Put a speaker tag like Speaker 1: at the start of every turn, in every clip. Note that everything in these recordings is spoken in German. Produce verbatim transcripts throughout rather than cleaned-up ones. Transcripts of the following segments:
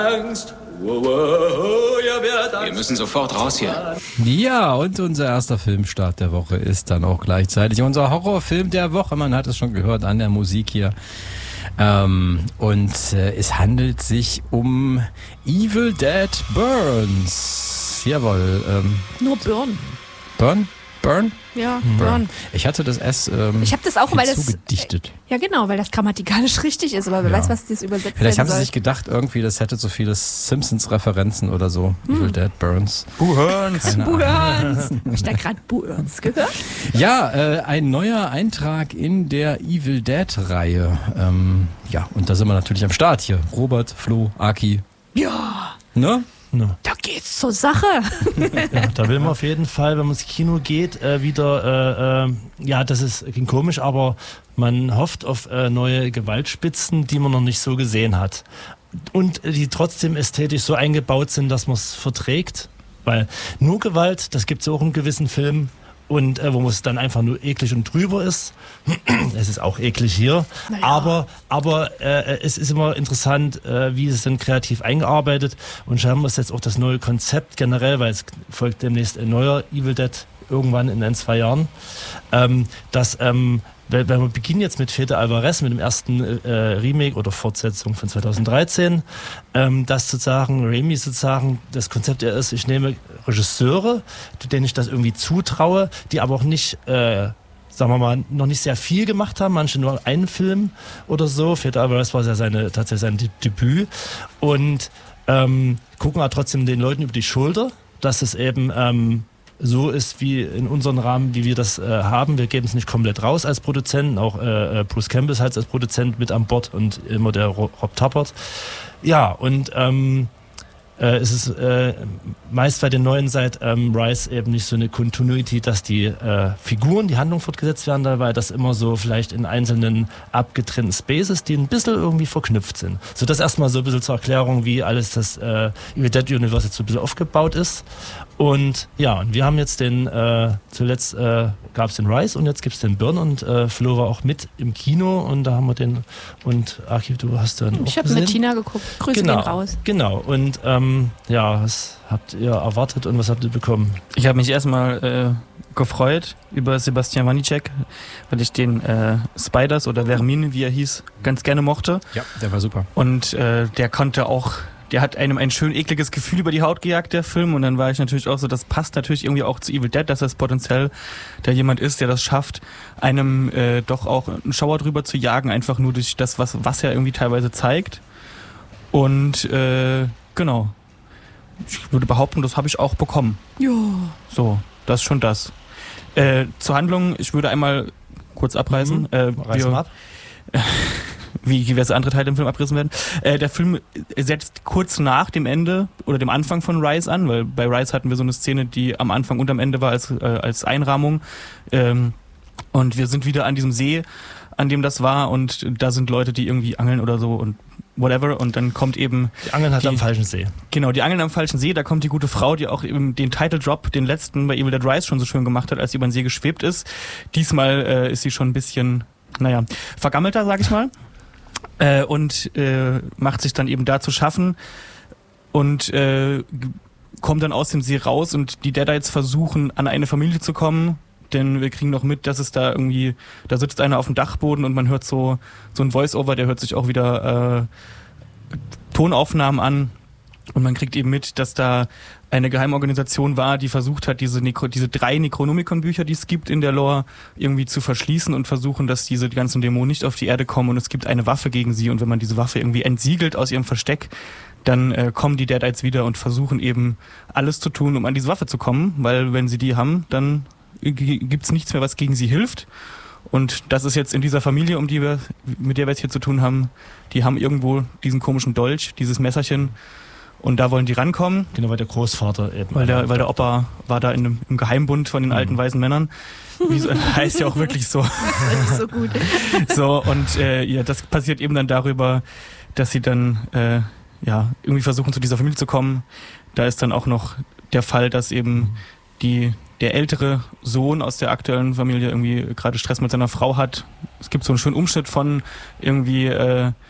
Speaker 1: Angst. Wir
Speaker 2: müssen sofort raus hier.
Speaker 3: Ja, und unser erster Filmstart der Woche ist dann auch gleichzeitig unser Horrorfilm der Woche. Man hat es schon gehört an der Musik hier. Ähm, und äh, es handelt sich um Evil Dead Burns. Jawohl. Ähm,
Speaker 4: Nur Burn.
Speaker 3: Burn? Burn?
Speaker 4: Ja,
Speaker 3: Burn.
Speaker 4: Burn.
Speaker 3: Ich hatte das S ähm,
Speaker 4: Ich habe das auch, weil das
Speaker 3: zugedichtet.
Speaker 4: Ja, genau, weil das grammatikalisch richtig ist, aber wer
Speaker 3: Ja.
Speaker 4: weiß, was das übersetzt
Speaker 3: Vielleicht haben
Speaker 4: werden
Speaker 3: sie
Speaker 4: soll.
Speaker 3: sich gedacht, irgendwie, das hätte so viele Simpsons-Referenzen oder so. Hm. Evil Dead Burns.
Speaker 2: Burns.
Speaker 4: Burns. Hab ich da gerade Burns gehört?
Speaker 3: Ja, äh, ein neuer Eintrag in der Evil Dead-Reihe. Ähm, ja, und da sind wir natürlich am Start hier. Robert, Flo, Aki.
Speaker 4: Ja,
Speaker 3: Ne?
Speaker 5: Ja.
Speaker 4: da geht's zur Sache.
Speaker 5: Ja, da will man auf jeden Fall, wenn man ins Kino geht, äh, wieder, äh, äh, ja, das ist klingt komisch, aber man hofft auf äh, neue Gewaltspitzen, die man noch nicht so gesehen hat. Und äh, die trotzdem ästhetisch so eingebaut sind, dass man es verträgt. Weil nur Gewalt, das gibt es auch in gewissen Filmen. Und äh, wo es dann einfach nur eklig und drüber ist. Es ist auch eklig hier.
Speaker 4: Naja.
Speaker 5: Aber, aber äh, es ist immer interessant, äh, wie es dann kreativ eingearbeitet. Und scheinbar ist jetzt auch das neue Konzept generell, weil es folgt demnächst ein neuer Evil Dead irgendwann in ein, zwei Jahren. Ähm, dass, ähm, weil, weil wir beginnen jetzt mit Fede Alvarez, mit dem ersten äh, Remake oder Fortsetzung von zweitausenddreizehn, ähm, dass sozusagen Raimi sozusagen das Konzept er ist, ich nehme Regisseure, denen ich das irgendwie zutraue, die aber auch nicht, äh, sagen wir mal, noch nicht sehr viel gemacht haben, manche nur einen Film oder so. Fede Alvarez war ja seine, tatsächlich sein De- Debüt und ähm, gucken aber trotzdem den Leuten über die Schulter, dass es eben ähm, so ist wie in unserem Rahmen, wie wir das äh, haben. Wir geben es nicht komplett raus als Produzenten. Auch äh, Bruce Campbell ist halt als Produzent mit an Bord und immer der Rob Tappert. Ja, und ähm, äh, es ist äh, meist bei den neuen seit ähm, Rise eben nicht so eine Continuity, dass die äh, Figuren, die Handlung fortgesetzt werden, weil das immer so vielleicht in einzelnen abgetrennten Spaces, die ein bisschen irgendwie verknüpft sind. So das erstmal so ein bisschen zur Erklärung, wie alles das äh, Evil Dead Universe jetzt so ein bisschen aufgebaut ist. Und ja, und wir haben jetzt den, äh, zuletzt äh, gab es den Rise und jetzt gibt es den Burn und äh, Flo war auch mit im Kino und da haben wir den, und Archiv, du hast dann
Speaker 4: Ich
Speaker 5: auch
Speaker 4: habe
Speaker 5: gesehen?
Speaker 4: mit Tina geguckt. Grüße
Speaker 5: Genau,
Speaker 4: gehen raus.
Speaker 5: genau. Und ähm, ja, was habt ihr erwartet und was habt ihr bekommen?
Speaker 6: Ich habe mich erstmal äh, gefreut über Sebastian Wanicek, weil ich den äh, Spiders oder Vermin, wie er hieß, ganz gerne mochte.
Speaker 3: Ja, der war super.
Speaker 6: Und äh, der konnte auch, der hat einem ein schön ekliges Gefühl über die Haut gejagt, der Film. Und dann war ich natürlich auch so, das passt natürlich irgendwie auch zu Evil Dead, dass das potenziell da jemand ist, der das schafft, einem äh, doch auch einen Schauer drüber zu jagen, einfach nur durch das, was, was er irgendwie teilweise zeigt. Und äh, genau. Ich würde behaupten, das habe ich auch bekommen.
Speaker 4: Ja.
Speaker 6: So, das ist schon das. Äh, zur Handlung, ich würde einmal kurz abreißen.
Speaker 5: Mhm.
Speaker 6: Äh,
Speaker 5: Reiß
Speaker 6: wir,
Speaker 5: mal ab.
Speaker 6: wie diverse andere Teile im Film abrissen werden. Äh, der Film setzt kurz nach dem Ende oder dem Anfang von Rise an, weil bei Rise hatten wir so eine Szene, die am Anfang und am Ende war als, äh, als Einrahmung. Ähm, und wir sind wieder an diesem See, an dem das war, und da sind Leute, die irgendwie angeln oder so und whatever, und dann kommt eben...
Speaker 5: Die Angeln hat
Speaker 6: die,
Speaker 5: am falschen See.
Speaker 6: Genau, die Angeln am falschen See, da kommt die gute Frau, die auch eben den Title Drop, den letzten bei Evil Dead Rise schon so schön gemacht hat, als sie über den See geschwebt ist. Diesmal äh, ist sie schon ein bisschen, naja, vergammelter, sag ich mal. Äh, und äh, macht sich dann eben da zu schaffen und äh, kommt dann aus dem See raus, und die Deadites versuchen, an eine Familie zu kommen, denn wir kriegen noch mit, dass es da irgendwie, da sitzt einer auf dem Dachboden und man hört so so ein Voice-Over, der hört sich auch wieder äh, Tonaufnahmen an, und man kriegt eben mit, dass da eine Geheimorganisation war, die versucht hat, diese Necro- diese drei Necronomicon-Bücher, die es gibt in der Lore, irgendwie zu verschließen und versuchen, dass diese ganzen Dämonen nicht auf die Erde kommen, und es gibt eine Waffe gegen sie, und wenn man diese Waffe irgendwie entsiegelt aus ihrem Versteck, dann äh, kommen die Deadites wieder und versuchen eben alles zu tun, um an diese Waffe zu kommen, weil wenn sie die haben, dann g- gibt's nichts mehr, was gegen sie hilft. Und das ist jetzt in dieser Familie, um die wir, mit der wir es hier zu tun haben, die haben irgendwo diesen komischen Dolch, dieses Messerchen, und da wollen die rankommen.
Speaker 5: Genau, weil der Großvater eben.
Speaker 6: Weil der, weil der Opa war da in dem, im Geheimbund von den
Speaker 5: Mhm.
Speaker 6: alten weißen Männern. Wie so, heißt ja auch wirklich so.
Speaker 4: Das ist nicht so gut.
Speaker 6: So, und äh, ja, das passiert eben dann darüber, dass sie dann äh, ja irgendwie versuchen, zu dieser Familie zu kommen. Da ist dann auch noch der Fall, dass eben die der ältere Sohn aus der aktuellen Familie irgendwie gerade Stress mit seiner Frau hat. Es gibt so einen schönen Umschnitt von irgendwie äh,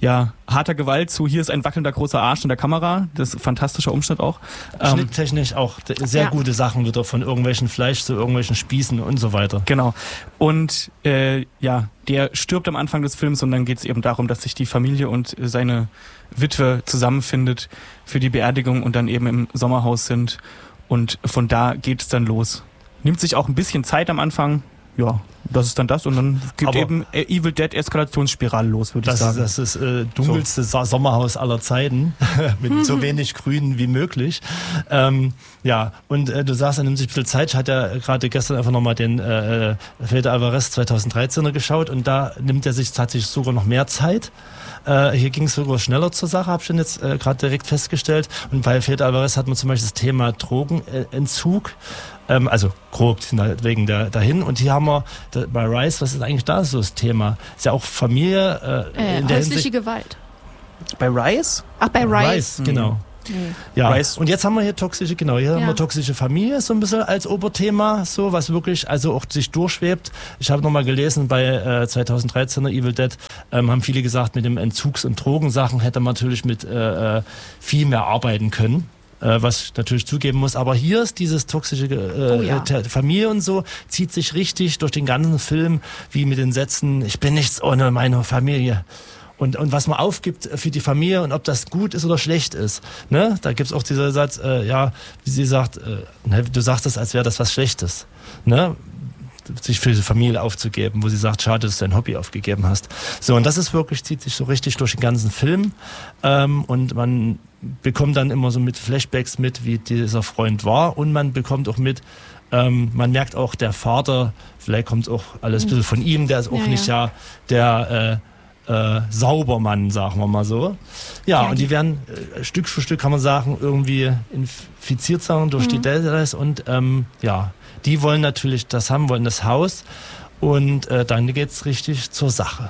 Speaker 6: ja, harter Gewalt zu hier ist ein wackelnder großer Arsch in der Kamera. Das ist ein fantastischer Umschnitt auch. Ähm,
Speaker 5: Schnitttechnisch auch sehr
Speaker 4: Ja.
Speaker 5: gute Sachen wieder von irgendwelchen Fleisch zu irgendwelchen Spießen und so weiter.
Speaker 6: Genau. Und äh, ja, der stirbt am Anfang des Films und dann geht es eben darum, dass sich die Familie und äh, seine Witwe zusammenfindet für die Beerdigung und dann eben im Sommerhaus sind. Und von da geht es dann los. Nimmt sich auch ein bisschen Zeit am Anfang. Ja, das ist dann das. Und dann geht
Speaker 5: Aber
Speaker 6: eben äh, Evil Dead Eskalationsspirale los, würde ich
Speaker 5: Das
Speaker 6: sagen.
Speaker 5: ist das ist, äh, dunkelste so. Sommerhaus aller Zeiten, mit so wenig Grün wie möglich. Ähm, ja, und äh, du sagst, er nimmt sich ein bisschen Zeit. Ich hatte ja gerade gestern einfach nochmal den äh, Fede Alvarez zweitausenddreizehner geschaut und da nimmt er sich tatsächlich sogar noch mehr Zeit. Äh, hier ging es sogar schneller zur Sache, habe ich jetzt äh, gerade direkt festgestellt. Und bei Fede Alvarez hat man zum Beispiel das Thema Drogenentzug. Ähm, also grob wegen der dahin. Und hier haben wir da, bei Rice, was ist eigentlich da so das Thema? Ist ja auch Familie. Äh,
Speaker 4: Äh,
Speaker 5: in der
Speaker 4: häusliche
Speaker 5: Hinsicht,
Speaker 4: Gewalt.
Speaker 6: Bei Rice?
Speaker 4: Ach, bei Rice.
Speaker 5: Rice, genau.
Speaker 4: Nee.
Speaker 5: Ja,
Speaker 6: Rice.
Speaker 5: und jetzt haben wir hier toxische, genau, hier haben
Speaker 4: Ja.
Speaker 5: wir toxische Familie so ein bisschen als Oberthema, so was wirklich, also auch sich durchschwebt. Ich habe nochmal gelesen, bei äh, zweitausenddreizehner Evil Dead ähm, haben viele gesagt, mit dem Entzugs- und Drogensachen hätte man natürlich mit äh, äh, viel mehr arbeiten können. Äh, was ich natürlich zugeben muss, aber hier ist dieses toxische äh,
Speaker 4: Oh ja.
Speaker 5: äh, Familie und so, zieht sich richtig durch den ganzen Film, wie mit den Sätzen, ich bin nichts ohne meine Familie. Und, und was man aufgibt für die Familie und ob das gut ist oder schlecht ist. Ne? Da gibt's auch dieser Satz, äh, ja, wie sie sagt, äh, ne, du sagst es, als wäre das was Schlechtes. Ne? Sich für die Familie aufzugeben, wo sie sagt, schade, dass du dein Hobby aufgegeben hast. So, und das ist wirklich, zieht sich so richtig durch den ganzen Film. Ähm, und man bekommt dann immer so mit Flashbacks mit, wie dieser Freund war. Und man bekommt auch mit, ähm, man merkt auch, der Vater, vielleicht kommt auch alles ein bisschen von ihm, der ist auch
Speaker 4: Ja,
Speaker 5: nicht
Speaker 4: ja.
Speaker 5: ja der äh, Äh, Saubermann, sagen wir mal so. Ja,
Speaker 4: Ja,
Speaker 5: und die
Speaker 4: die-
Speaker 5: werden äh, Stück für Stück, kann man sagen, irgendwie infiziert sein durch die Deltas und ähm, ja, die wollen natürlich das haben, wollen das Haus und äh, dann geht's richtig zur Sache.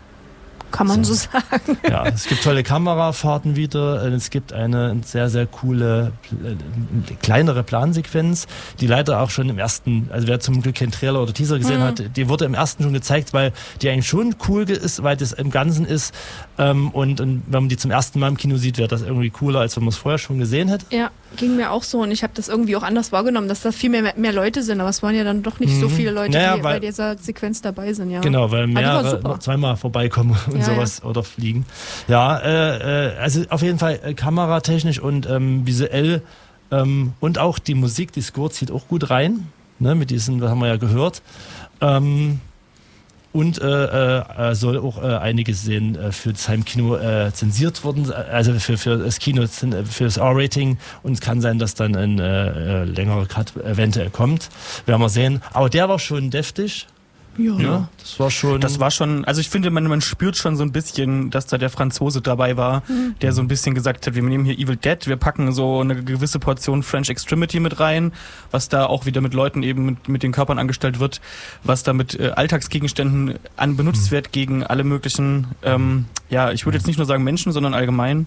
Speaker 4: Kann man so,
Speaker 5: So.
Speaker 4: sagen.
Speaker 5: Ja, es gibt tolle Kamerafahrten wieder. Es gibt eine sehr, sehr coole, äh, kleinere Plansequenz, die leider auch schon im ersten, also wer zum Glück keinen Trailer oder Teaser gesehen
Speaker 4: Mhm.
Speaker 5: hat, die wurde im ersten schon gezeigt, weil die eigentlich schon cool ge- ist, weil das im Ganzen ist. Ähm, und, und wenn man die zum ersten Mal im Kino sieht, wäre das irgendwie cooler, als wenn man es vorher schon gesehen hätte.
Speaker 4: Ja, ging mir auch so und ich habe das irgendwie auch anders wahrgenommen, dass da viel mehr, mehr Leute sind, aber es waren ja dann doch nicht so
Speaker 5: Mhm.
Speaker 4: viele Leute,
Speaker 5: Naja,
Speaker 4: die
Speaker 5: weil-
Speaker 4: bei dieser Sequenz dabei sind, ja.
Speaker 5: Genau, weil
Speaker 4: die war
Speaker 5: mehrere
Speaker 4: super.
Speaker 5: noch zweimal vorbeikommen und
Speaker 4: Ja,
Speaker 5: sowas oder fliegen. Ja, äh, äh, also auf jeden Fall äh, kameratechnisch und ähm, visuell ähm, und auch die Musik, die Score zieht auch gut rein, ne, mit diesen, das haben wir ja gehört. Ähm, und äh, äh, soll auch äh, einiges sehen äh, für das Heimkino äh, zensiert worden, also für, für das Kino, für das R-Rating und es kann sein, dass dann ein äh, äh, längerer Cut eventuell kommt. Werden wir sehen. Aber der war schon deftig.
Speaker 4: Ja.
Speaker 5: Ja, das war schon.
Speaker 6: Das war schon, also ich finde, man, man spürt schon so ein bisschen, dass da der Franzose dabei war,
Speaker 4: Mhm.
Speaker 6: der so ein bisschen gesagt hat, wir nehmen hier Evil Dead, wir packen so eine gewisse Portion French Extremity mit rein, was da auch wieder mit Leuten eben mit, mit den Körpern angestellt wird, was da mit äh, Alltagsgegenständen an benutzt
Speaker 5: Mhm.
Speaker 6: wird gegen alle möglichen, ähm, ja, ich würde jetzt nicht nur sagen Menschen, sondern allgemein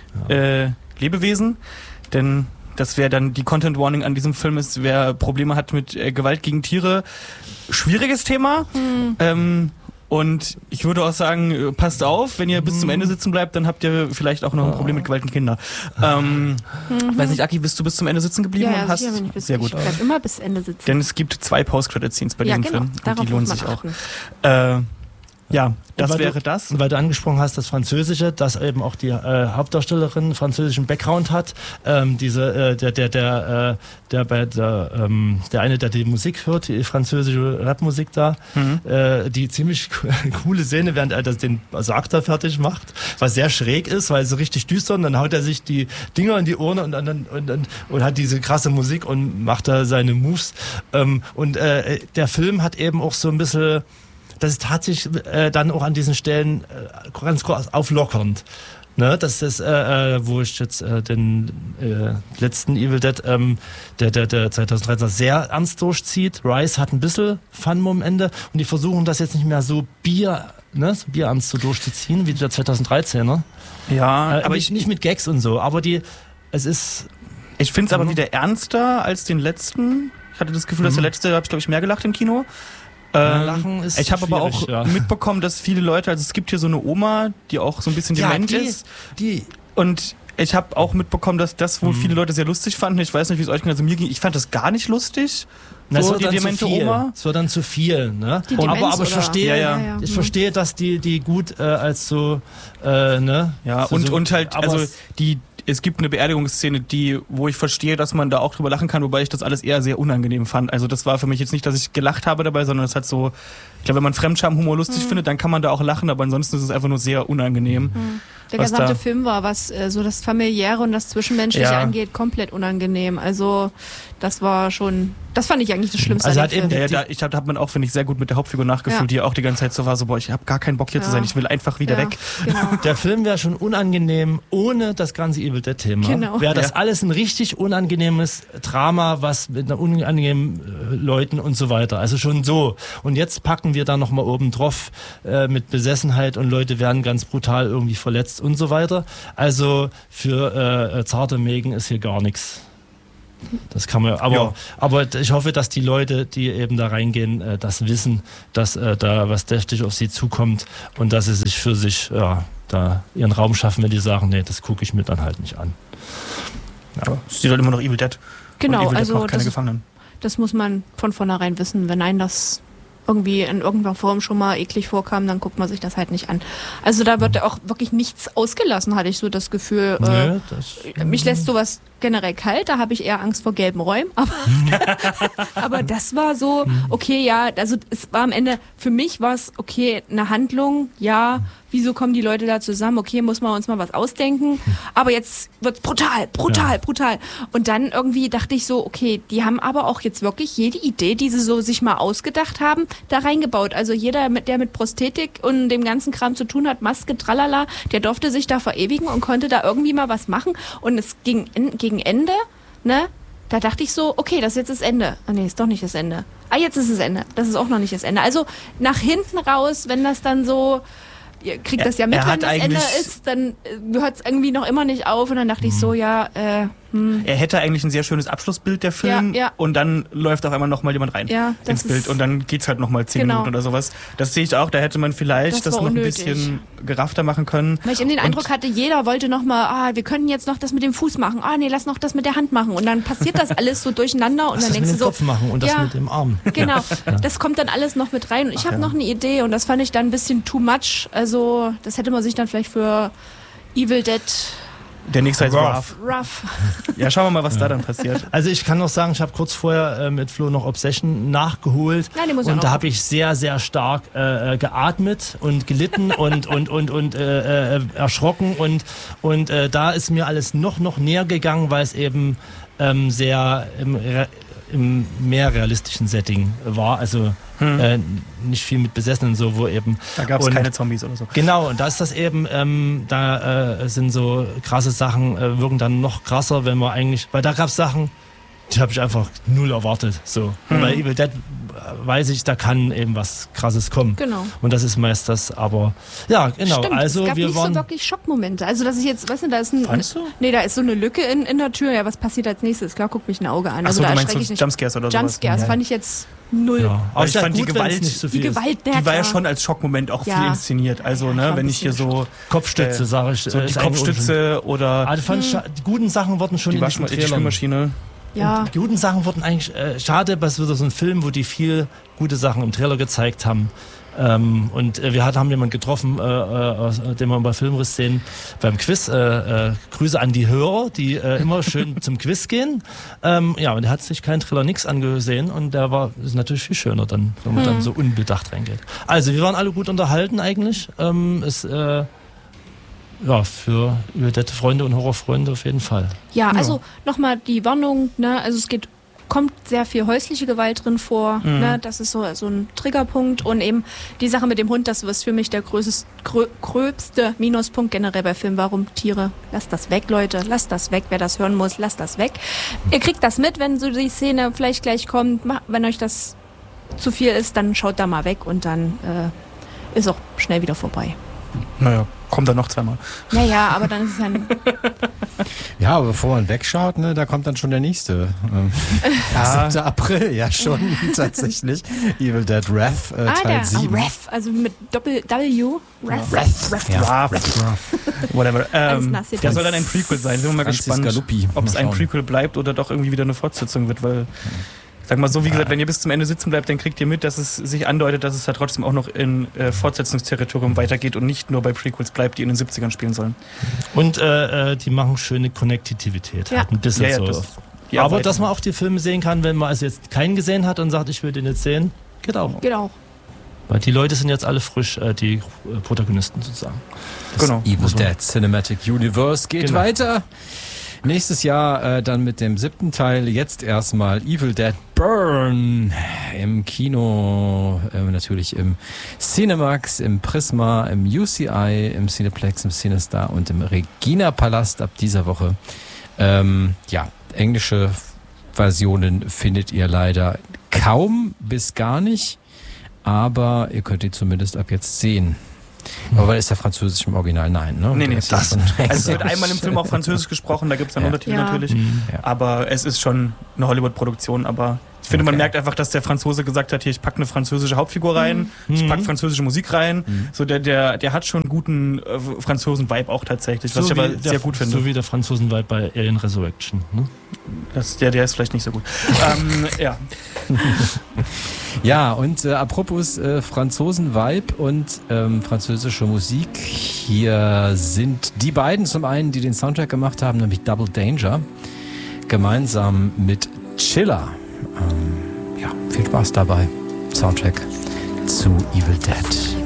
Speaker 6: äh, Lebewesen, denn das wäre dann die Content Warning an diesem Film ist, wer Probleme hat mit äh, Gewalt gegen Tiere, schwieriges Thema.
Speaker 4: Hm.
Speaker 6: Ähm, und ich würde auch sagen, äh, passt auf, wenn ihr bis zum Ende sitzen bleibt, dann habt ihr vielleicht auch noch ein Problem mit Gewalt gegen Kinder. Ähm,
Speaker 4: Mhm.
Speaker 6: weiß nicht, Aki, bist du bis zum Ende sitzen geblieben?
Speaker 4: Ja, ja,
Speaker 6: und hast,
Speaker 4: sicher, wenn ich bis,
Speaker 6: sehr gut.
Speaker 4: Ich bleib immer bis Ende sitzen.
Speaker 6: Denn es gibt zwei Post-Credit-Scenes bei
Speaker 4: ja,
Speaker 6: diesem
Speaker 4: genau.
Speaker 6: Film und
Speaker 4: Darauf
Speaker 6: die lohnen
Speaker 4: muss man
Speaker 6: sich auch.
Speaker 4: achten.
Speaker 6: Äh, ja, das
Speaker 5: weil
Speaker 6: wäre
Speaker 5: du,
Speaker 6: das.
Speaker 5: Und weil du angesprochen hast, das Französische, das eben auch die äh, Hauptdarstellerin einen französischen Background hat. Ähm, diese, äh, der, der, der, äh, der bei der, ähm, der eine, der die Musik hört, die französische Rapmusik da,
Speaker 6: Mhm.
Speaker 5: äh, die ziemlich coole Szene, während er das den Sargter fertig macht, was sehr schräg ist, weil so richtig düster und dann haut er sich die Dinger in die Ohren und dann und, und, und hat diese krasse Musik und macht da seine Moves. Ähm, und äh, der Film hat eben auch so ein bisschen, das ist tatsächlich äh, dann auch an diesen Stellen äh, ganz kurz auflockernd. Ne, das ist, äh, äh, wo ich jetzt äh, den äh, letzten Evil Dead, ähm, der, der, der zweitausenddreizehn sehr ernst durchzieht. Rice hat ein bisschen Fun-Momente und die versuchen das jetzt nicht mehr so Bier, ne, so bierernst so durchzuziehen wie der zweitausenddreizehner.
Speaker 6: Ja,
Speaker 5: Äh,
Speaker 6: aber
Speaker 5: nicht,
Speaker 6: ich,
Speaker 5: nicht mit Gags und so, aber die, es ist,
Speaker 6: ich finde es aber
Speaker 5: Mhm.
Speaker 6: wieder ernster als den letzten. Ich hatte das Gefühl, dass der
Speaker 5: Mhm.
Speaker 6: letzte, da habe ich glaube ich mehr gelacht im Kino.
Speaker 5: Ja, Lachen ist
Speaker 6: ich habe aber auch
Speaker 5: schwierig, ja.
Speaker 6: mitbekommen, dass viele Leute, also es gibt hier so eine Oma, die auch so ein bisschen
Speaker 5: Ja,
Speaker 6: dement
Speaker 5: die,
Speaker 6: ist.
Speaker 5: die.
Speaker 6: Und ich habe auch mitbekommen, dass das wohl
Speaker 5: Mhm.
Speaker 6: viele Leute sehr lustig fanden. Ich weiß nicht, wie es euch ging. Also mir ging, ich fand das gar nicht lustig.
Speaker 5: Na, es
Speaker 6: So,
Speaker 5: wird
Speaker 6: die
Speaker 5: dann zu
Speaker 6: demente
Speaker 5: viel.
Speaker 6: Oma.
Speaker 5: Es wird dann zu viel, ne?
Speaker 4: Die
Speaker 5: aber
Speaker 4: Demenz,
Speaker 5: aber ich
Speaker 4: oder?
Speaker 5: verstehe,
Speaker 6: Ja, ja.
Speaker 5: ich
Speaker 4: Hm.
Speaker 5: verstehe, dass die die gut äh, als so äh, ne?
Speaker 6: Ja,
Speaker 5: so,
Speaker 6: und,
Speaker 5: so,
Speaker 6: und halt,
Speaker 5: aber
Speaker 6: also
Speaker 5: es-
Speaker 6: die, es gibt eine Beerdigungsszene, die, wo ich verstehe, dass man da auch drüber lachen kann, wobei ich das alles eher sehr unangenehm fand. Also das war für mich jetzt nicht, dass ich gelacht habe dabei, sondern es hat so, ich glaube, wenn man Fremdscham-Humor lustig
Speaker 4: Mhm.
Speaker 6: findet, dann kann man da auch lachen, aber ansonsten ist es einfach nur sehr unangenehm.
Speaker 4: Mhm. Der
Speaker 6: Was
Speaker 4: gesamte
Speaker 6: da-
Speaker 4: Film war, was äh, so das Familiäre und das Zwischenmenschliche
Speaker 6: Ja.
Speaker 4: angeht, komplett unangenehm. Also das war schon, das fand ich eigentlich das Schlimmste
Speaker 5: Also
Speaker 4: an
Speaker 5: hat
Speaker 4: dem
Speaker 5: eben
Speaker 4: Film.
Speaker 6: Ja, ja, da, ich glaube, da hat man auch, finde ich, sehr gut mit der Hauptfigur nachgefühlt,
Speaker 4: Ja.
Speaker 6: die ja auch die ganze Zeit so war, so, boah, ich habe gar keinen Bock hier zu
Speaker 4: Ja.
Speaker 6: sein, ich will einfach wieder
Speaker 4: Ja,
Speaker 6: weg.
Speaker 4: Genau.
Speaker 5: Der Film wäre schon unangenehm ohne das ganze Evil Dead Thema.
Speaker 4: Genau.
Speaker 5: Wäre das
Speaker 6: Ja.
Speaker 5: alles ein richtig unangenehmes Drama, was mit einer unangenehmen äh, Leuten und so weiter. Also schon so. Und jetzt packen wir da nochmal oben drauf äh, mit Besessenheit und Leute werden ganz brutal irgendwie verletzt und so weiter. Also für äh, zarte Mägen ist hier gar nichts. Das kann man, aber,
Speaker 6: Ja.
Speaker 5: aber ich hoffe, dass die Leute, die eben da reingehen, äh, das wissen, dass äh, da was deftig auf sie zukommt und dass sie sich für sich, ja, da ihren Raum schaffen, wenn die sagen, nee, das gucke ich mir dann halt nicht an.
Speaker 6: Ja. Es steht halt immer noch Evil Dead.
Speaker 4: Genau,
Speaker 6: und Evil Dead
Speaker 4: also
Speaker 6: macht keine
Speaker 4: das,
Speaker 6: Gefangenen.
Speaker 4: das muss man von vornherein wissen. Wenn einen das irgendwie in irgendeiner Form schon mal eklig vorkam, dann guckt man sich das halt nicht an. Also da wird auch wirklich nichts ausgelassen, hatte ich so das Gefühl. Äh,
Speaker 5: Nee, das,
Speaker 4: Mich lässt sowas generell kalt, da habe ich eher Angst vor gelben Räumen. Aber, aber das war so, okay, ja, also es war am Ende, für mich war es, okay, eine Handlung, ja, wieso kommen die Leute da zusammen? Okay, muss man uns mal was ausdenken. Aber jetzt wird's brutal, brutal,
Speaker 5: Ja.
Speaker 4: brutal. Und dann irgendwie dachte ich so, okay, die haben aber auch jetzt wirklich jede Idee, die sie so sich mal ausgedacht haben, da reingebaut. Also jeder, mit- der mit Prosthetik und dem ganzen Kram zu tun hat, Maske, tralala, der durfte sich da verewigen und konnte da irgendwie mal was machen. Und es ging en- gegen Ende, ne? Da dachte ich so, okay, das ist jetzt das Ende. Ah nee, ist doch nicht das Ende. Ah, jetzt ist das Ende. Das ist auch noch nicht das Ende. Also nach hinten raus, wenn das dann so, ihr kriegt das ja mit,
Speaker 6: Er
Speaker 4: wenn
Speaker 6: hat
Speaker 4: das Ende
Speaker 6: eigentlich-
Speaker 4: ist, dann äh, hört es irgendwie noch immer nicht auf. Und dann dachte ich so, ja, äh, hm,
Speaker 6: Er hätte eigentlich ein sehr schönes Abschlussbild, der Film,
Speaker 4: Ja, ja.
Speaker 6: und dann läuft auf einmal nochmal jemand rein
Speaker 4: Ja, das
Speaker 6: ins Bild
Speaker 4: ist-
Speaker 6: und dann geht's halt nochmal zehn
Speaker 4: Genau.
Speaker 6: Minuten oder sowas. Das sehe ich auch, da hätte man vielleicht
Speaker 4: Das
Speaker 6: das,
Speaker 4: war
Speaker 6: noch ein
Speaker 4: unnötig.
Speaker 6: bisschen geraffter machen können.
Speaker 4: weil ich eben den
Speaker 6: Und-
Speaker 4: Eindruck hatte, jeder wollte noch mal, ah, wir können jetzt noch das mit dem Fuß machen. Ah, nee, lass noch das mit der Hand machen. Und dann passiert das alles so durcheinander und
Speaker 5: was
Speaker 4: dann
Speaker 5: das mit
Speaker 4: denkst
Speaker 5: dem
Speaker 4: du so,
Speaker 5: Kopf machen und das
Speaker 4: ja.
Speaker 5: mit dem Arm.
Speaker 4: genau, das kommt dann alles noch mit rein. Und ich habe
Speaker 6: ja.
Speaker 4: noch eine Idee und das fand ich dann ein bisschen too much. Also das hätte man sich dann vielleicht für Evil Dead
Speaker 6: Der nächste heißt
Speaker 5: Rough.
Speaker 6: Rough.
Speaker 4: Rough.
Speaker 6: Ja, schauen wir mal, was da dann passiert.
Speaker 5: Also ich kann noch sagen, ich habe kurz vorher äh, mit Flo noch Obsession nachgeholt
Speaker 4: Ja, den muss ich auch
Speaker 5: und
Speaker 4: noch
Speaker 5: da
Speaker 4: gucken.
Speaker 5: habe ich sehr, sehr stark äh, äh, geatmet und gelitten und und und und äh, äh, erschrocken und und äh, da ist mir alles noch noch näher gegangen, weil es eben ähm, sehr im, re- im mehr realistischen Setting war, also
Speaker 6: Hm.
Speaker 5: äh, nicht viel mit Besessenen so, wo eben
Speaker 6: Da gab es
Speaker 5: und-
Speaker 6: keine Zombies oder so.
Speaker 5: Genau, und da ist das eben, ähm, da äh, sind so krasse Sachen, äh, wirken dann noch krasser, wenn man eigentlich, weil da gab es Sachen, die habe ich einfach null erwartet. So.
Speaker 6: Mhm.
Speaker 5: Bei Evil Dead äh, weiß ich, da kann eben was Krasses kommen.
Speaker 4: Genau.
Speaker 5: Und das ist meist das, aber ja, genau.
Speaker 4: Stimmt,
Speaker 5: also
Speaker 4: es gab
Speaker 5: wir
Speaker 4: nicht
Speaker 5: waren.
Speaker 4: so wirklich Schockmomente. Also dass ich jetzt, weißt du, da ist ein,
Speaker 6: Fandest du?
Speaker 4: nee, da ist so eine Lücke in, in der Tür. Ja, was passiert als nächstes? Klar, guckt mich ein Auge an. Also
Speaker 6: Achso,
Speaker 4: da
Speaker 6: du meinst
Speaker 4: erschrecke
Speaker 6: so
Speaker 4: ich nicht.
Speaker 6: Jumpscares oder sowas.
Speaker 4: Jumpscares
Speaker 5: Ja.
Speaker 4: fand ich jetzt null.
Speaker 5: ja. Aber
Speaker 6: ich
Speaker 5: ist ja
Speaker 6: fand die
Speaker 5: gut, wenn es
Speaker 6: Gewalt-
Speaker 5: nicht so
Speaker 4: Die
Speaker 5: viel ist.
Speaker 4: Gewalt,
Speaker 6: Die war ja
Speaker 4: klar.
Speaker 6: schon als Schockmoment auch
Speaker 4: Ja.
Speaker 6: viel inszeniert. Also,
Speaker 4: Ja,
Speaker 6: ne,
Speaker 4: klar,
Speaker 6: wenn
Speaker 4: ein
Speaker 6: ich hier
Speaker 4: bisschen
Speaker 6: so,
Speaker 5: Kopfstütze,
Speaker 6: äh,
Speaker 5: sage ich.
Speaker 6: so
Speaker 5: äh,
Speaker 6: die
Speaker 5: ist eigentlich
Speaker 6: Kopfstütze oder
Speaker 5: Ah, die, fand ich scha- die guten Sachen wurden schon
Speaker 6: die,
Speaker 5: in
Speaker 6: Waschma
Speaker 5: diesen
Speaker 6: die
Speaker 5: Trailern.
Speaker 6: Spülmaschine.
Speaker 4: Ja.
Speaker 5: Die guten Sachen wurden eigentlich, äh, schade, weil es wieder so ein Film, wo die viel gute Sachen im Trailer gezeigt haben. Ähm, und äh, wir hat, haben jemanden getroffen, äh, äh, aus, äh, den wir bei Filmriss sehen, beim Quiz. Äh, äh, Grüße an die Hörer, die äh, immer schön zum Quiz gehen. Ähm, ja, und der hat sich keinen Trailer nix angesehen und der war, ist natürlich viel schöner dann, wenn man
Speaker 4: Hm.
Speaker 5: dann so unbedacht reingeht. Also, wir waren alle gut unterhalten eigentlich. Ähm, ist, äh, ja, für Evil Dead Freunde und Horrorfreunde auf jeden Fall.
Speaker 4: Ja, also nochmal die Warnung, ne, also es geht, kommt sehr viel häusliche Gewalt drin vor,
Speaker 6: Mhm.
Speaker 4: ne, das ist so, so ein Triggerpunkt und eben die Sache mit dem Hund, das ist für mich der größte, grö, gröbste Minuspunkt generell bei Filmen. Warum Tiere? Lasst das weg, Leute, lasst das weg, wer das hören muss, lasst das weg. Ihr kriegt das mit, wenn so die Szene vielleicht gleich kommt, Ma- wenn euch das zu viel ist, dann schaut da mal weg und dann äh, ist auch schnell wieder vorbei.
Speaker 6: Naja, kommt dann noch zweimal.
Speaker 4: Naja, aber dann ist es ja ein,
Speaker 3: Wir Ja, aber bevor man wegschaut, ne, da kommt dann schon der nächste. Ähm, ja. siebter April, ja schon tatsächlich. Evil Dead Wrath, äh,
Speaker 4: ah,
Speaker 3: Teil
Speaker 4: der,
Speaker 3: sieben.
Speaker 4: Oh, Wrath, also mit Doppel W. Wrath.
Speaker 3: Wrath.
Speaker 6: Wrath.
Speaker 3: Ja,
Speaker 6: Whatever. Ähm,
Speaker 4: nass jetzt.
Speaker 6: der soll dann ein Prequel sein. Sind wir mal
Speaker 3: Francis
Speaker 6: gespannt,
Speaker 3: Galuppi.
Speaker 6: ob es
Speaker 3: Mal
Speaker 6: ein
Speaker 3: schauen.
Speaker 6: Prequel bleibt oder doch irgendwie wieder eine Fortsetzung wird, weil sag mal so, wie gesagt, wenn ihr bis zum Ende sitzen bleibt, dann kriegt ihr mit, dass es sich andeutet, dass es da trotzdem auch noch in äh, Fortsetzungsterritorium weitergeht und nicht nur bei Prequels bleibt, die in den siebzigern spielen sollen.
Speaker 5: Und äh, die machen schöne Konnektivität.
Speaker 4: Ja.
Speaker 5: Halt ein bisschen
Speaker 6: Ja, ja,
Speaker 5: so.
Speaker 6: das- die
Speaker 5: Aber
Speaker 6: arbeiten.
Speaker 5: dass man auch die Filme sehen kann, wenn man also jetzt keinen gesehen hat und sagt, ich will den jetzt sehen, geht auch.
Speaker 4: Geht auch.
Speaker 5: Weil die Leute sind jetzt alle frisch, äh, die äh, Protagonisten sozusagen.
Speaker 6: Genau.
Speaker 3: Evil Dead Cinematic Universe geht
Speaker 5: Genau.
Speaker 3: weiter. Nächstes Jahr äh, dann mit dem siebten Teil. Jetzt erstmal Evil Dead Burn im Kino, äh, natürlich im Cinemax, im Prisma, im U C I, im Cineplex, im Cinestar und im Regina Palast ab dieser Woche. Ähm, ja, englische Versionen findet ihr leider kaum bis gar nicht, aber ihr könnt die zumindest ab jetzt sehen. Aber ist der Französisch im Original? Nein, ne?
Speaker 6: Nee, nee,
Speaker 3: Der ist ja
Speaker 6: das-
Speaker 3: schon
Speaker 6: Also es
Speaker 3: extra.
Speaker 6: wird einmal im Film auch Französisch gesprochen, da gibt es dann
Speaker 3: Ja.
Speaker 6: Untertitel
Speaker 4: Ja.
Speaker 6: natürlich.
Speaker 3: Ja.
Speaker 6: Aber es ist schon eine Hollywood-Produktion, aber ich finde, man
Speaker 3: Okay.
Speaker 6: merkt einfach, dass der Franzose gesagt hat, hier, ich packe eine französische Hauptfigur rein, ich packe französische Musik rein. So, der, der, der hat schon einen guten äh, Franzosen-Vibe auch tatsächlich, was ich aber
Speaker 5: wie
Speaker 6: sehr
Speaker 5: der,
Speaker 6: gut finde.
Speaker 5: So wie der Franzosen-Vibe bei Alien Resurrection. Ne?
Speaker 6: Das, der, der ist vielleicht nicht so gut. ähm, ja.
Speaker 3: Ja, und äh, apropos äh, Franzosen-Vibe und ähm, französische Musik, hier sind die beiden zum einen, die den Soundtrack gemacht haben, nämlich Double Danger, gemeinsam mit Chiller. Ähm, ja, viel Spaß dabei. Soundtrack zu Evil Dead.